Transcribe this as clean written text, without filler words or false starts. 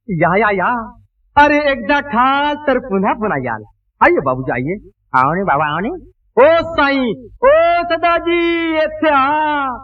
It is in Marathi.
या या या अरे एकदा खाल तर पुन्हा पुन्हा याल. आइए बाबूजी आइए. आवणे बाबा आवणे. ओ साई ओ सदाजी येथे आ.